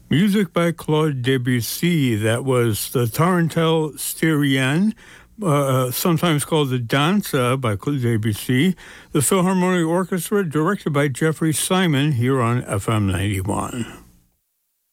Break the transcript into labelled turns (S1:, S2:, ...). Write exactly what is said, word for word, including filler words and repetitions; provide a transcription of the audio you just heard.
S1: Music by Claude Debussy. That was the Tarentelle Styrienne, uh, sometimes called the Danza by Claude Debussy. The Philharmonic Orchestra, directed by Jeffrey Simon, here on F M ninety-one.